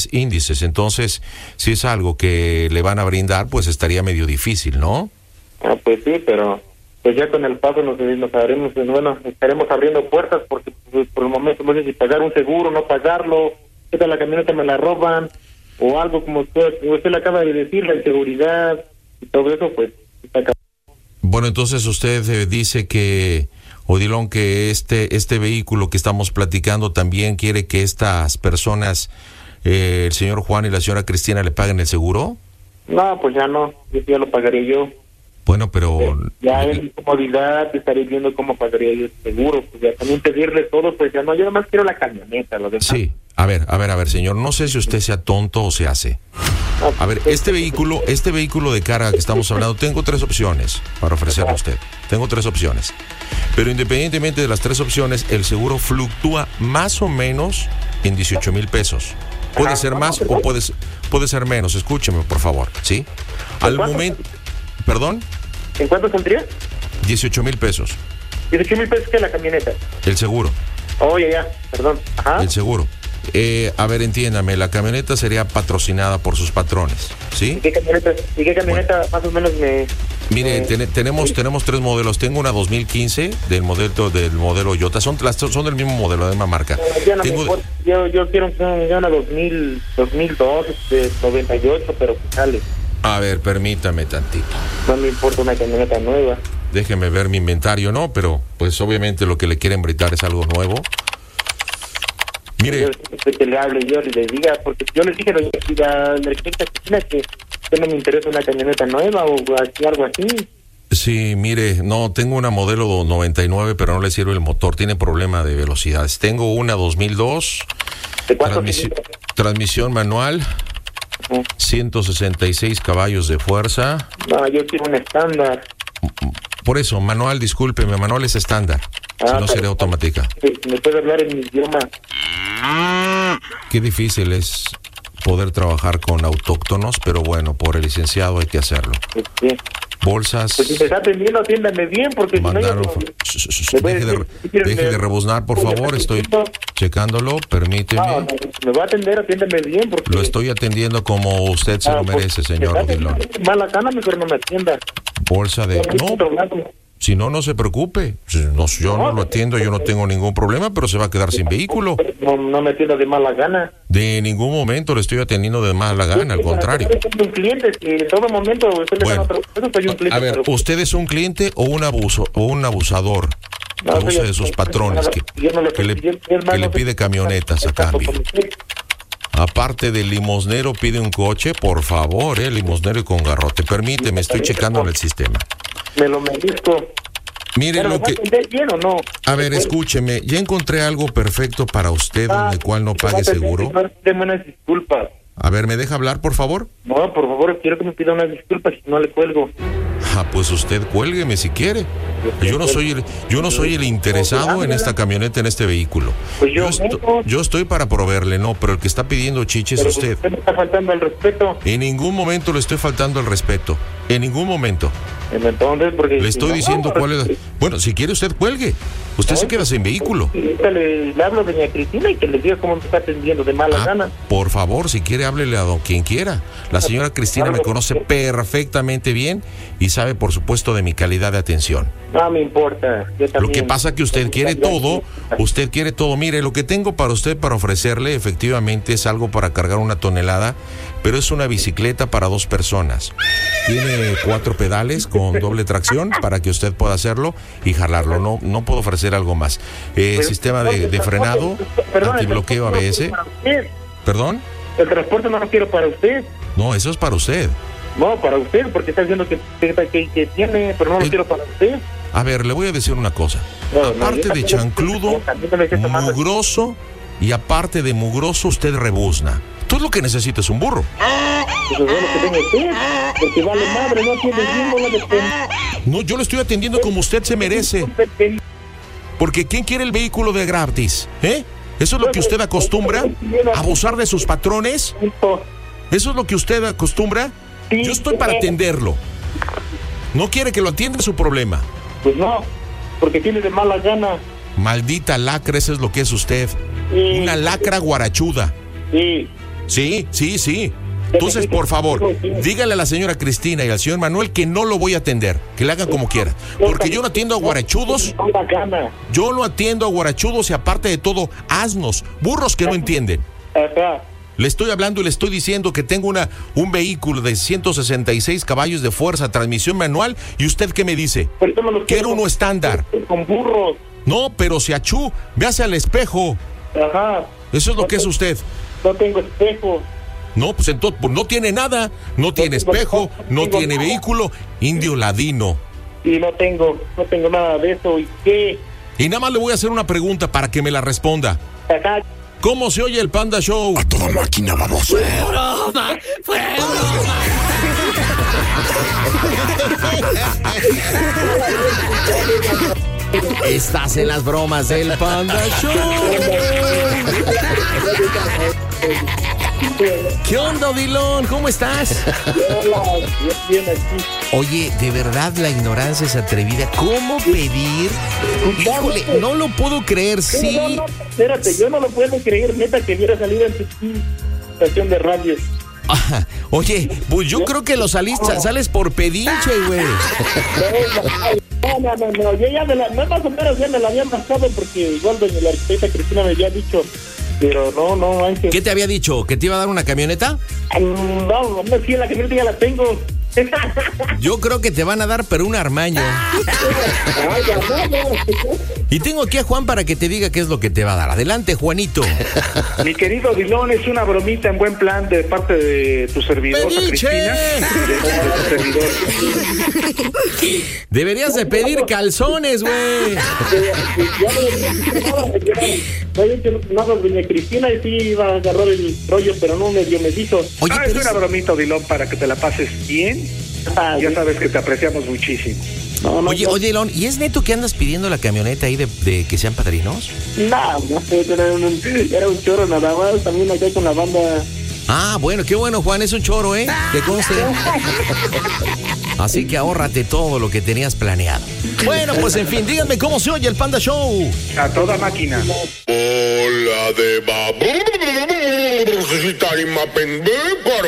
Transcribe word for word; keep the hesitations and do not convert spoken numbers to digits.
índices. Entonces, si es algo que le van a brindar, pues estaría medio difícil, ¿no? Ah, pues sí, pero pues ya con el paso nos, nos haremos, bueno, estaremos abriendo puertas porque pues, por el momento no sé si pagar un seguro, no pagarlo, qué tal la camioneta me la roban o algo como usted, usted le acaba de decir, la inseguridad y todo eso, pues está. Bueno, entonces usted eh, dice que, Odilon, que este este vehículo que estamos platicando también quiere que estas personas, eh, el señor Juan y la señora Cristina, le paguen el seguro. No, pues ya no, ya lo pagaría yo. Bueno, pero... Ya en comodidad estaré viendo cómo pagaría yo el seguro, pues ya también pedirle todo, pues ya no, yo nada más quiero la camioneta, lo demás. Sí, a ver, a ver, a ver, señor, no sé si usted sea tonto o se hace. A ver, este vehículo, este vehículo de carga que estamos hablando, tengo tres opciones para ofrecerle a usted. Tengo tres opciones. Pero independientemente de las tres opciones, el seguro fluctúa más o menos en dieciocho mil pesos. Puede ser más o puede, puede ser menos, escúcheme, por favor, ¿sí? Al momento... ¿Perdón? ¿En cuánto saldría? dieciocho mil pesos. dieciocho mil pesos que la camioneta. El seguro. Oh, ya, ya, perdón. Ajá. El seguro. Eh, a ver, entiéndame, la camioneta sería patrocinada por sus patrones, ¿sí? ¿Y qué camioneta, y qué camioneta bueno, más o menos me...? Mire, eh, ten, tenemos ¿sí? tenemos tres modelos. Tengo una dos mil quince del modelo del modelo Toyota. Son las son del mismo modelo, de la misma marca. No, yo, no Tengo, importa, yo, yo quiero una dos mil, dos mil dos, este, noventa y ocho, pero que sale. A ver, permítame tantito. No me importa una camioneta nueva. Déjeme ver mi inventario, ¿no? Pero, pues, obviamente lo que le quieren brindar es algo nuevo. Mire... Yo, que le hable yo le diga, porque yo le dije a la arquitecta Cristina que, que no me interesa una camioneta nueva o algo así. Sí, mire, no, tengo una modelo noventa y nueve, pero no le sirve el motor, tiene problema de velocidades. Tengo una dos mil dos, ¿de cuánto transmisi- transmisión manual, uh-huh. ciento sesenta y seis caballos de fuerza. No, yo quiero un estándar. Por eso, manual, discúlpeme, manual es estándar, ah, si no sería automática. ¿Me puede hablar en mi idioma? Qué difícil es poder trabajar con autóctonos, pero bueno, por el licenciado hay que hacerlo. Sí. Bolsas. Pues si me está atendiendo, atiéndame bien, porque mandaron, si no, yo... deje de, deje de rebuznar, por favor, estoy checándolo, permíteme. No, no, me va a atender, atiéndame bien, porque... Lo estoy atendiendo como usted se ah, lo merece, pues, señor Odilon. Mala gana, mejor no me atienda. Bolsa de... No, si no, no se preocupe. No, yo no lo atiendo, yo no tengo ningún problema, pero se va a quedar sin vehículo. No, no me atienda de mala gana. De ningún momento le estoy atendiendo de mala gana, al contrario. Soy un cliente, que en todo momento usted le bueno, da otro, soy un cliente, a ver, pero... ¿usted es un cliente o un abuso o un abusador no, que abusa de sus patrones, que, no que, le, que le pide camionetas a cambio? Aparte del limosnero, pide un coche, por favor, eh, limosnero y con garrote. Permíteme, estoy checando en el sistema. Me lo merezco. Mire lo que... bien o no? A ver, escúcheme, ya encontré algo perfecto para usted, ah, el cual no pague seguro. Deme unas disculpas. A ver, ¿me deja hablar, por favor? No, por favor, quiero que me pida unas disculpas si no le cuelgo. Ah, pues usted cuélgueme si quiere. Yo no soy el, yo no soy el interesado en esta camioneta, en este vehículo. Pues yo, yo, esto, yo estoy para proveerle, no, pero el que está pidiendo chiches es usted. Usted me está faltando el respeto. En ningún momento le estoy faltando el respeto. En ningún momento. Entonces, porque le estoy si diciendo no, cuál es... Bueno, si quiere usted cuelgue. Usted no, se queda sin vehículo. Le, le hablo a doña Cristina y que le diga cómo me está atendiendo de mala ah, gana. Por favor, si quiere, háblele a don quien quiera. La señora Cristina me conoce perfectamente bien y sabe, por supuesto, de mi calidad de atención. No me importa. Yo también. Lo que pasa que usted quiere todo, usted quiere todo. Mire, lo que tengo para usted, para ofrecerle, efectivamente es algo para cargar una tonelada, pero es una bicicleta para dos personas. Tiene cuatro pedales con doble tracción para que usted pueda hacerlo y jalarlo. No, no puedo ofrecer algo más. Eh, pero, sistema de, de frenado, perdón, antibloqueo A B S. ¿Perdón? El transporte no lo quiero para usted. No, eso es para usted. No, para usted, porque está diciendo que, que, que tiene, pero no lo el, quiero para usted. A ver, le voy a decir una cosa. No, aparte no, de chancludo, mugroso, y aparte de mugroso, usted rebuzna. Todo lo que necesita es un burro. Pues es lo que tengo usted, porque vale madre, no tiene bien, no, no, yo lo estoy atendiendo como usted se merece. Porque ¿quién quiere el vehículo de gratis? ¿Eh? ¿Eso es lo que usted acostumbra? ¿Abusar de sus patrones? ¿Eso es lo que usted acostumbra? Yo estoy para atenderlo. ¿No quiere que lo atienda su problema? Pues no, porque tiene de mala gana. Maldita lacra, eso es lo que es usted. Sí. Una lacra guarachuda. Sí. Sí, sí, sí. Entonces, por favor, dígale a la señora Cristina y al señor Manuel que no lo voy a atender, que le hagan como quiera. Porque yo no atiendo a guarachudos. Yo no atiendo a guarachudos y aparte de todo, asnos, burros que no entienden. Le estoy hablando y le estoy diciendo que tengo una, un vehículo de ciento sesenta y seis caballos de fuerza, transmisión manual, y usted ¿qué me dice? Quiero uno estándar. Con burros. No, pero si achú, véase al espejo. Ajá. Eso es lo que es usted. No tengo espejo. No, pues entonces pues no tiene nada, no tiene espejo, no tiene vehículo, indio ladino. Y no tengo, no tengo nada de eso. ¿Y qué? Y nada más le voy a hacer una pregunta para que me la responda. Ajá. ¿Cómo se oye el Panda Show? A toda máquina, baboso. ¡Fue broma! ¡Fue broma! Estás en las bromas del Panda Show. ¿Qué onda, Dilón? ¿Cómo estás? Hola, bien aquí. Oye, de verdad la ignorancia es atrevida. ¿Cómo pedir? Híjole, no lo puedo creer, sí. No, no, espérate, yo no lo puedo creer, neta, que hubiera salido en tu estación de radio. Ah, oye, pues yo creo que lo saliste, sales por pedinche, güey. No, no, no, no, yo ya me la, no más o menos ya me la había pasado porque igual doña la arquitecta Cristina me había dicho, pero no, no, Ángel. ¿Qué te había dicho? ¿Que te iba a dar una camioneta? No, no, sí, la camioneta ya la tengo. Yo creo que te van a dar, pero un armaño. Y tengo aquí a Juan para que te diga qué es lo que te va a dar. Adelante, Juanito. Mi querido Dilón, es una bromita en buen plan de parte de tu servidor, ¡Pediche! Cristina. De, de tu servidor. Deberías de pedir calzones, güey. No, doña Cristina y sí iba a agarrar el rollo, pero no medio me dijo. Oye, Ah, pero es una bromita, Dilón, para que te la pases bien. Ah, Ya sabes que te apreciamos muchísimo. no, no, Oye, no, oye, Elon, ¿y es neto que andas pidiendo la camioneta ahí de, de que sean padrinos? no, no, era un, era un chorro nada más, también acá con la banda. Ah, bueno, qué bueno, Juan, es un choro, ¿eh? Que conste. Así que ahórrate todo lo que tenías planeado. Bueno, pues en fin, díganme cómo se oye el Panda Show. A toda máquina. Hola de baboso. Tarima pendejo.